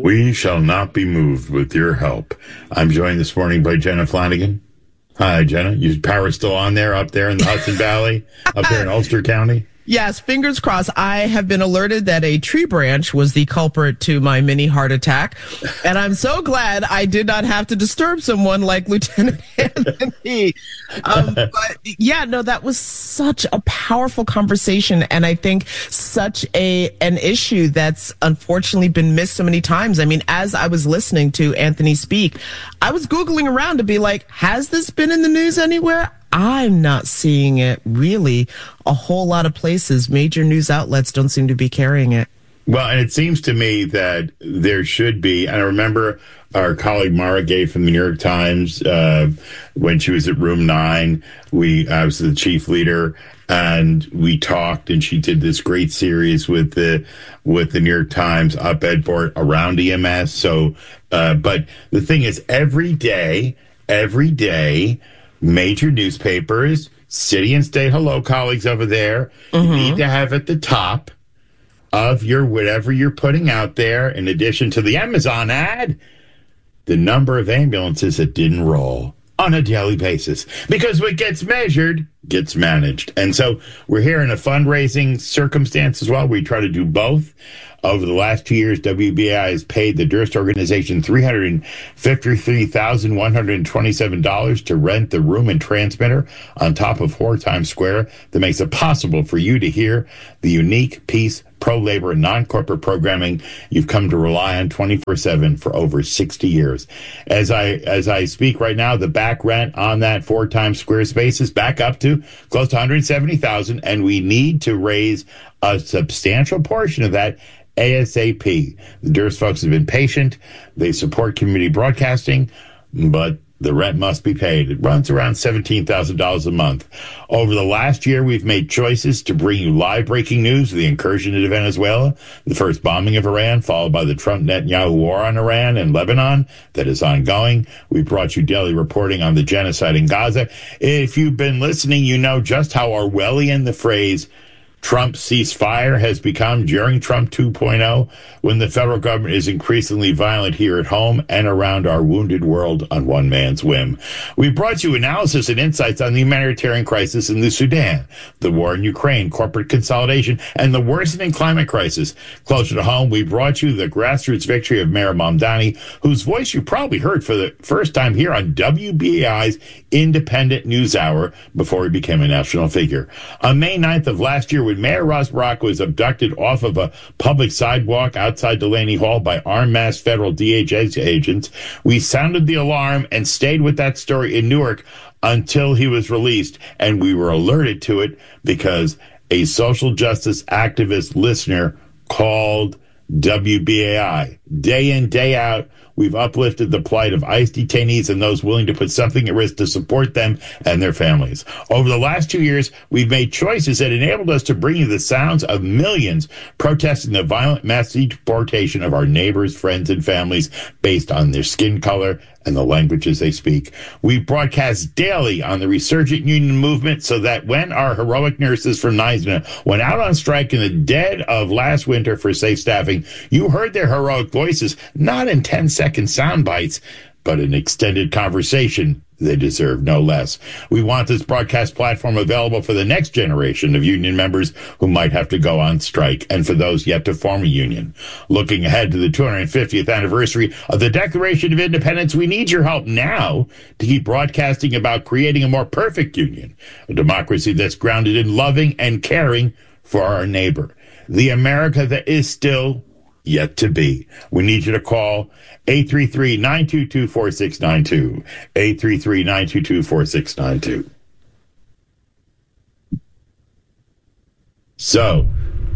We shall not be moved with your help. I'm joined this morning by Jenna Flanagan. Hi, Jenna. Your power's still on there, up there in the Hudson Valley, up there in Ulster County? Yes, fingers crossed. I have been alerted that a tree branch was the culprit to my mini heart attack. And I'm so glad I did not have to disturb someone like Lieutenant Anthony. But yeah, no, that was such a powerful conversation. And I think such an issue that's unfortunately been missed so many times. I mean, as I was listening to Anthony speak, I was Googling around to be like, has this been in the news anywhere? I'm not seeing it really a whole lot of places. Major news outlets don't seem to be carrying it. Well, and it seems to me that there should be, and I remember our colleague Mara Gay from the New York Times, when she was at Room 9, I was the chief leader, and we talked, and she did this great series with the New York Times op-ed board around EMS. So, but the thing is, every day, major newspapers, city and state, hello, colleagues over there, you need to have at the top of your whatever you're putting out there, in addition to the Amazon ad, the number of ambulances that didn't roll on a daily basis. Because what gets measured gets managed. And so we're here in a fundraising circumstance as well. We try to do both. Over the last 2 years, WBAI has paid the Durst organization $353,127 to rent the room and transmitter on top of 4 Times Square that makes it possible for you to hear the unique peace, pro-labor, and non-corporate programming you've come to rely on 24/7 for over 60 years. As I speak right now, the back rent on that 4 Times Square space is back up to close to $170,000, and we need to raise a substantial portion of that ASAP. The Durst folks have been patient. They support community broadcasting, but the rent must be paid. It runs around $17,000 a month. Over the last year, we've made choices to bring you live breaking news of the incursion into Venezuela, the first bombing of Iran, followed by the Trump-Netanyahu war on Iran and Lebanon that is ongoing. We brought you daily reporting on the genocide in Gaza. If you've been listening, you know just how Orwellian the phrase Trump ceasefire has become during Trump 2.0, when the federal government is increasingly violent here at home and around our wounded world on one man's whim. We brought you analysis and insights on the humanitarian crisis in the Sudan, the war in Ukraine, corporate consolidation, and the worsening climate crisis. Closer to home, we brought you the grassroots victory of Mayor Mamdani, whose voice you probably heard for the first time here on WBAI's Independent News Hour before he became a national figure. On May 9th of last year, when Mayor Ross Barack was abducted off of a public sidewalk outside Delaney Hall by armed masked federal DHS agents, we sounded the alarm and stayed with that story in Newark until he was released. And we were alerted to it because a social justice activist listener called WBAI. Day in, day out, we've uplifted the plight of ICE detainees and those willing to put something at risk to support them and their families. Over the last 2 years, we've made choices that enabled us to bring you the sounds of millions protesting the violent mass deportation of our neighbors, friends, and families based on their skin color and the languages they speak. We broadcast daily on the resurgent union movement so that when our heroic nurses from NYSNA went out on strike in the dead of last winter for safe staffing, you heard their heroic voices, not in 10-second sound bites, but in extended conversation. They deserve no less. We want this broadcast platform available for the next generation of union members who might have to go on strike, and for those yet to form a union. Looking ahead to the 250th anniversary of the Declaration of Independence, we need your help now to keep broadcasting about creating a more perfect union, a democracy that's grounded in loving and caring for our neighbor, the America that is still yet to be. We need you to call 833-922-4692. 833-922-4692. So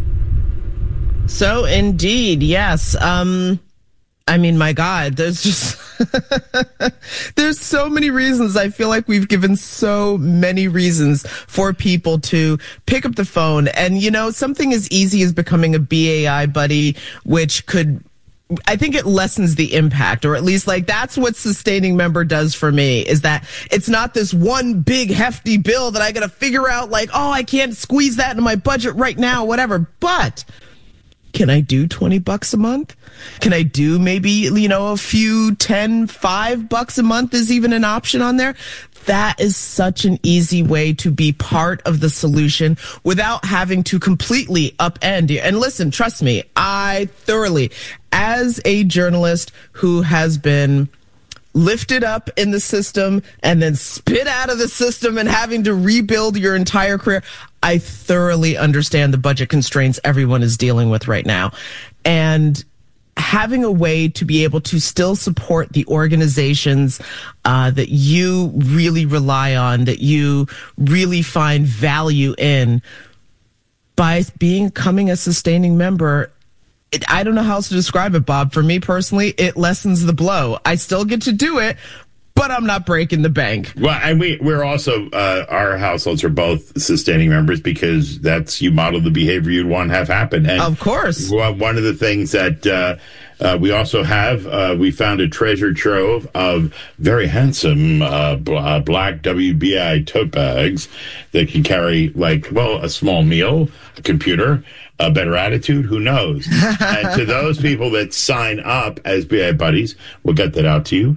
indeed, yes. I mean, my God, there's just, there's so many reasons. I feel like we've given so many reasons for people to pick up the phone. And, you know, something as easy as becoming a BAI buddy, which could, I think it lessens the impact, or at least like that's what sustaining member does for me, is that it's not this one big hefty bill that I got to figure out like, oh, I can't squeeze that into my budget right now, whatever. But Can I do $20 a month? Can I do maybe, a few $5 a month is even an option on there? That is such an easy way to be part of the solution without having to completely upend you. And listen, trust me, I thoroughly, as a journalist who has been lifted up in the system and then spit out of the system and having to rebuild your entire career, I thoroughly understand the budget constraints everyone is dealing with right now. And having a way to be able to still support the organizations that you really rely on, that you really find value in, by becoming a sustaining member, I don't know how else to describe it, Bob. For me personally, it lessens the blow. I still get to do it, but I'm not breaking the bank. Well, and we're also, our households are both sustaining members because you model the behavior you'd want to have happen. And of course. One of the things that we also have, we found a treasure trove of very handsome black WBI tote bags that can carry, a small meal, a computer, a better attitude, who knows? And to those people that sign up as BI buddies, we'll get that out to you.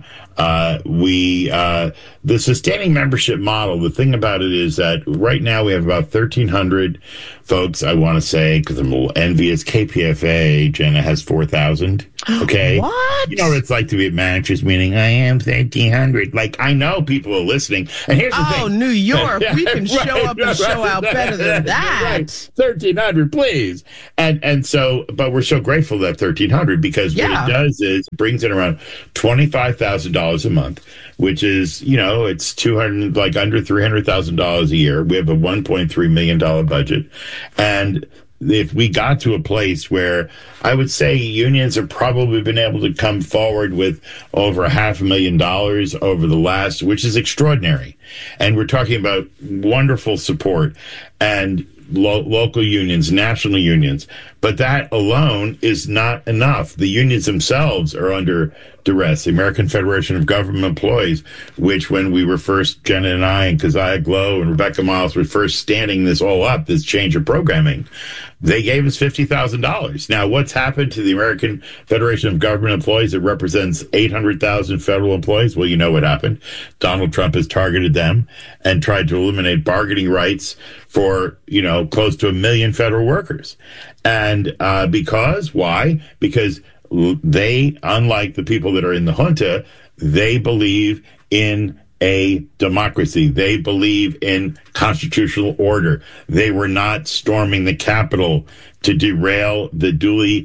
The sustaining membership model, the thing about it is that right now we have about 1,300 folks, I want to say, because I'm a little envious. KPFA, Jenna, has 4,000. Okay. What? You know what it's like to be at managers meeting, I am 1,300. I know people are listening. And here's the thing. Oh, New York, we can show up and show out better than that. Right. 1,300, please. And so, but we're so grateful that 1,300 because what it does is it brings in around $25,000 a month, which is, it's under $300,000 a year. We have a $1.3 million budget. And if we got to a place where I would say unions have probably been able to come forward with over $500,000 over the last, which is extraordinary. And we're talking about wonderful support and local unions, national unions. But that alone is not enough. The unions themselves are under duress. The American Federation of Government Employees, which when we were first, Jenna and I and Keziah Glow and Rebecca Miles were first standing this all up, this change of programming, they gave us $50,000. Now, what's happened to the American Federation of Government Employees that represents 800,000 federal employees? Well, you know what happened. Donald Trump has targeted them and tried to eliminate bargaining rights for, close to 1 million federal workers. And why? Because they, unlike the people that are in the junta, they believe in a democracy. They believe in constitutional order. They were not storming the Capitol to derail the duly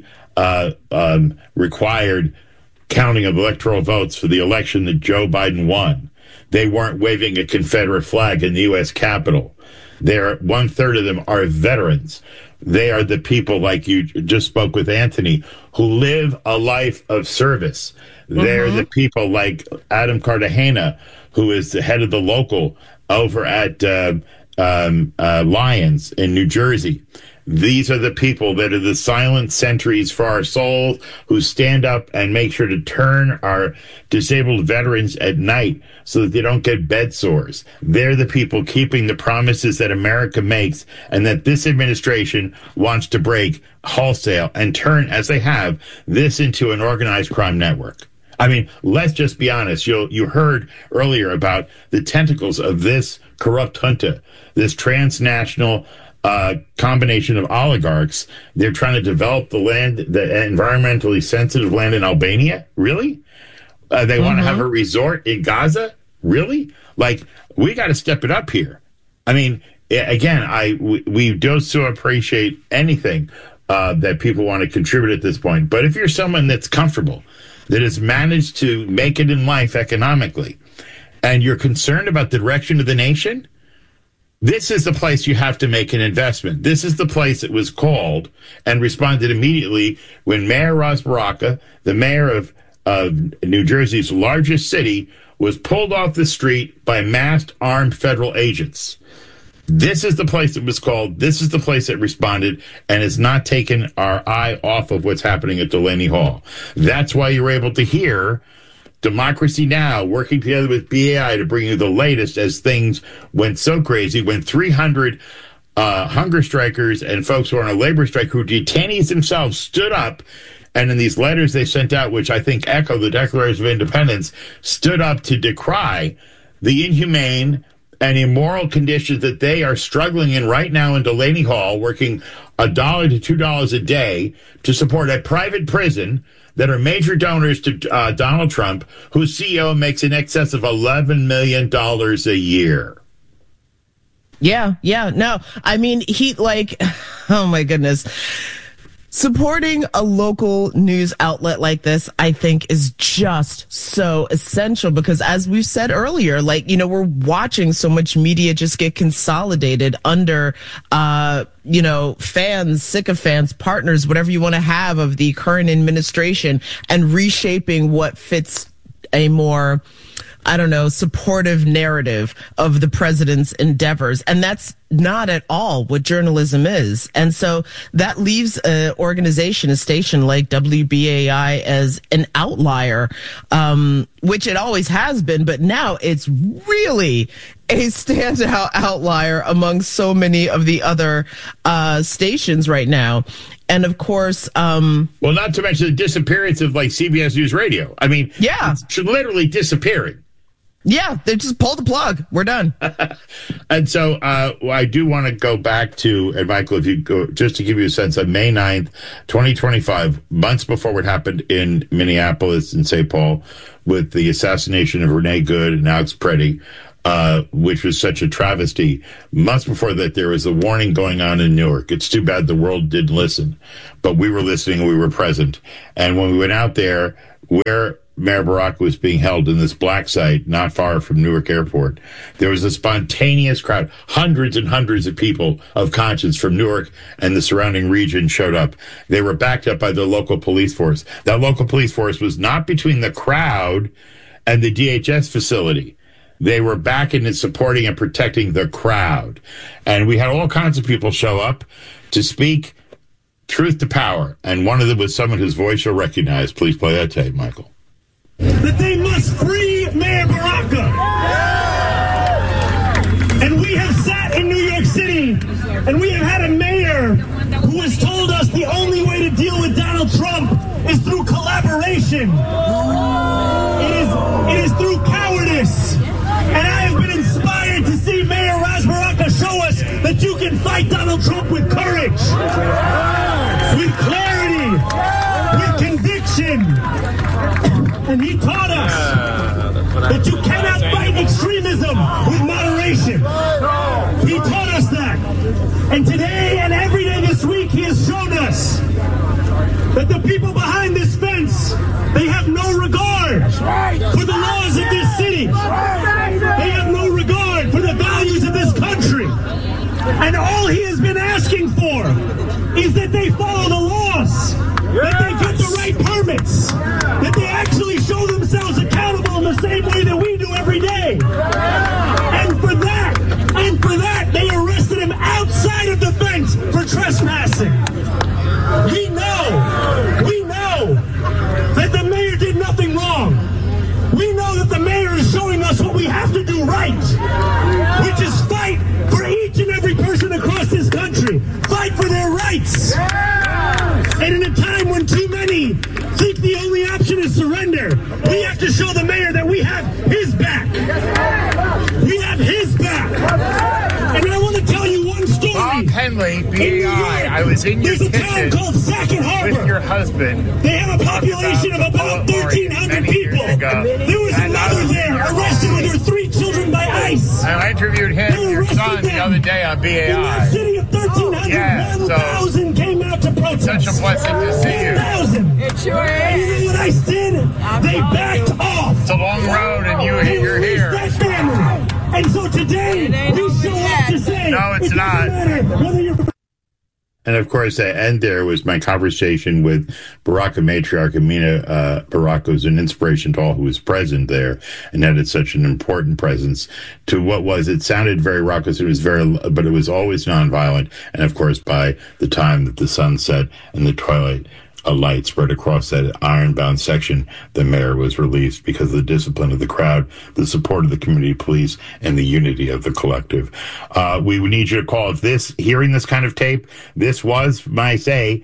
required counting of electoral votes for the election that Joe Biden won. They weren't waving a Confederate flag in the U.S. Capitol. 1/3 of them are veterans. They are the people, like you just spoke with Anthony, who live a life of service. They're the people like Adam Cartagena, who is the head of the local over at Lyons in New Jersey. These are the people that are the silent sentries for our souls, who stand up and make sure to turn our disabled veterans at night so that they don't get bed sores. They're the people keeping the promises that America makes and that this administration wants to break wholesale and turn, as they have, this into an organized crime network. I mean, let's just be honest. You heard earlier about the tentacles of this corrupt junta, this transnational combination of oligarchs. They're trying to develop the environmentally sensitive land in Albania. Really? They want to have a resort in Gaza. Really? We got to step it up here. I mean, again, we don't so appreciate anything that people want to contribute at this point. But if you're someone that's comfortable, that has managed to make it in life economically, and you're concerned about the direction of the nation, this is the place you have to make an investment. This is the place that was called and responded immediately when Mayor Ras Baraka, the mayor of New Jersey's largest city, was pulled off the street by masked armed federal agents. This is the place that was called. This is the place that responded and has not taken our eye off of what's happening at Delaney Hall. That's why you're able to hear Democracy Now! Working together with BAI to bring you the latest as things went so crazy when 300 hunger strikers and folks who are on a labor strike, who detainees themselves, stood up, and in these letters they sent out, which I think echo the Declaration of Independence, stood up to decry the inhumane and immoral conditions that they are struggling in right now in Delaney Hall, working $1 to $2 a day to support a private prison that are major donors to Donald Trump, whose CEO makes in excess of $11 million a year. Yeah. No, I mean, oh my goodness. Supporting a local news outlet like this, I think, is just so essential because, as we've said earlier, we're watching so much media just get consolidated under, fans, sycophants, partners, whatever you want to have of the current administration, and reshaping what fits a more, supportive narrative of the president's endeavors. And that's not at all what journalism is. And so that leaves an organization, a station like WBAI, as an outlier, which it always has been, but now it's really a standout outlier among so many of the other stations right now. And of course, well, not to mention the disappearance of CBS News Radio. I mean, it's literally disappearing. Yeah, they just pulled the plug. We're done. And so I do want to go back to, and Michael, if you go, just to give you a sense, on May 9th, 2025, months before what happened in Minneapolis and St. Paul with the assassination of Renee Good and Alex Preddy, which was such a travesty. Months before that, there was a warning going on in Newark. It's too bad the world didn't listen, but we were listening, we were present. And when we went out there, where Mayor Baraka was being held in this black site not far from Newark Airport, there was a spontaneous crowd. Hundreds and hundreds of people of conscience from Newark and the surrounding region showed up. They were backed up by the local police force. That local police force was not between the crowd and the DHS facility. They were backing and supporting and protecting the crowd. And we had all kinds of people show up to speak truth to power. And one of them was someone whose voice you'll recognize. Please play that tape, Michael. That they must free Mayor Baraka. And we have sat in New York City, and we have had a mayor who has told us the only way to deal with Donald Trump is through collaboration. It is through cowardice. And I have been inspired to see Mayor Ras Baraka show us that you can fight Donald Trump with courage, with clarity, with conviction. And he taught us that you cannot fight extremism with moderation. He taught us that. And today and every day this week, he has shown us that the people behind this fence, they have no regard for the laws of this city. They have no regard for the values of this country. And all he has been asking for is that they follow the laws, that they get the right permits, that they actually show themselves accountable in the same way that we do every day. And for that, they arrested him outside of the fence for trespassing. We know that the mayor did nothing wrong. We know that the mayor is showing us what we have to do right, which is fight for each and every person across this country. Fight for their rights. And in a time when too many think the only option is surrender, we have to show the mayor that we have his back. We have his back. And I want to tell you one story. Bob Henley, BAI, I was in your kitchen. There's a town called Sackett Harbor. With your husband. They have a population of about 1,300 people. There was a mother there arrested with her 3 children by ICE. I interviewed him, your son, the other day on BAI. In that city of 1,300, 1,000 came out to protest. Such a blessing to see you. 1,000. It sure is. And you know what ICE did? They backed off. It's a long road, and you're here. That family. And so today, we show up to say, no, it's not. Whether you're... And of course, the end there was my conversation with Baraka matriarch Amina Baraka, who's an inspiration to all who was present there and had such an important presence to what was, it sounded very raucous, but it was always nonviolent. And of course, by the time that the sun set and the twilight a light spread across that iron-bound section. The mayor was released because of the discipline of the crowd, the support of the community police, and the unity of the collective. We would need you to call if hearing this kind of tape, this was, May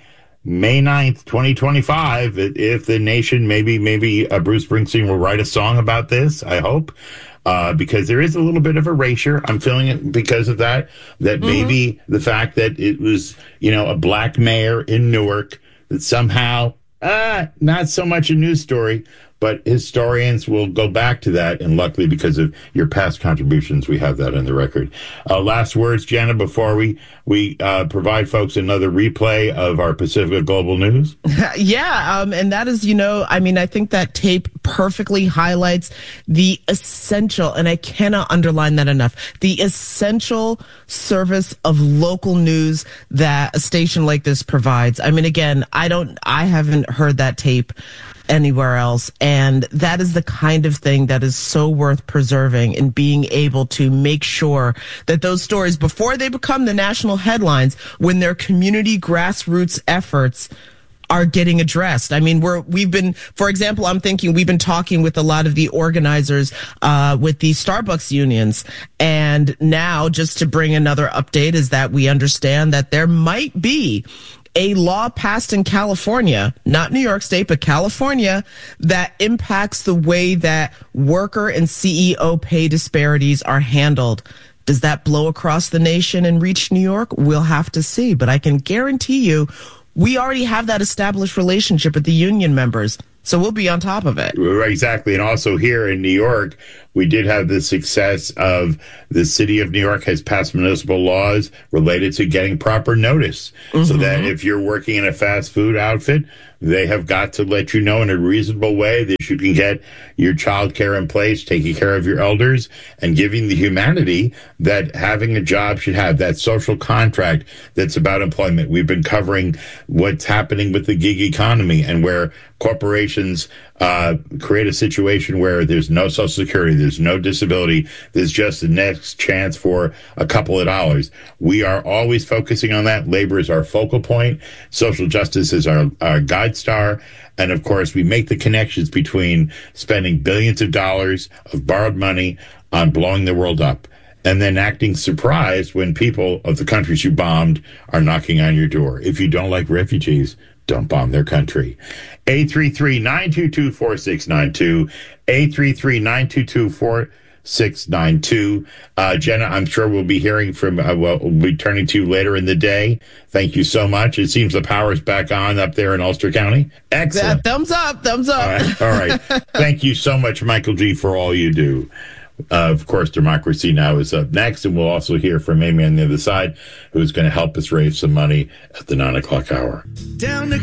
9th, 2025, if the nation, maybe Bruce Springsteen will write a song about this, I hope. Because there is a little bit of erasure. I'm feeling it because of that maybe the fact that it was, a black mayor in Newark, that somehow, not so much a news story, but historians will go back to that. And luckily, because of your past contributions, we have that on the record. Last words, Jenna, before we provide folks another replay of our Pacifica Global News. Yeah. And that is, I think that tape perfectly highlights the essential, and I cannot underline that enough, the essential service of local news that a station like this provides. I mean, again, I haven't heard that tape anywhere else. And that is the kind of thing that is so worth preserving, and being able to make sure that those stories, before they become the national headlines, when their community grassroots efforts are getting addressed. I mean, we've been, for example, I'm thinking we've been talking with a lot of the organizers, with the Starbucks unions. And now, just to bring another update, is that we understand that there might be a law passed in California, not New York State, but California, that impacts the way that worker and CEO pay disparities are handled. Does that blow across the nation and reach New York? We'll have to see. But I can guarantee you, we already have that established relationship with the union members. So we'll be on top of it. Exactly. And also here in New York, we did have the success of the city of New York has passed municipal laws related to getting proper notice. Mm-hmm. So that if you're working in a fast food outfit, they have got to let you know in a reasonable way that you can get your child care in place, taking care of your elders, and giving the humanity that having a job should have, that social contract that's about employment. We've been covering what's happening with the gig economy, and where corporations create a situation where there's no Social Security, there's no disability, there's just the next chance for a couple of dollars. We are always focusing on that. Labor is our focal point. Social justice is our guide star. And of course, we make the connections between spending billions of dollars of borrowed money on blowing the world up, and then acting surprised when people of the countries you bombed are knocking on your door. If you don't like refugees, don't bomb their country. 833-922-4692. 833-922-4692. Jenna, I'm sure we'll be hearing from, we'll be turning to you later in the day. Thank you so much. It seems the power's back on up there in Ulster County. Excellent. Thumbs up. Thumbs up. All right. Thank you so much, Michael G., for all you do. Of course, Democracy Now! Is up next, and we'll also hear from Amy on the other side, who's going to help us raise some money at the 9 o'clock hour. Down the